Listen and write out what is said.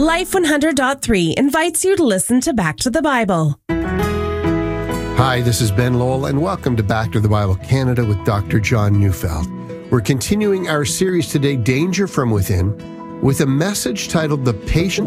Life 100.3 invites you to listen to Back to the Bible. Hi, this is Ben Lowell, and welcome to Back to the Bible Canada with Dr. John Neufeld. We're continuing our series today, Danger from Within, with a message titled The Patience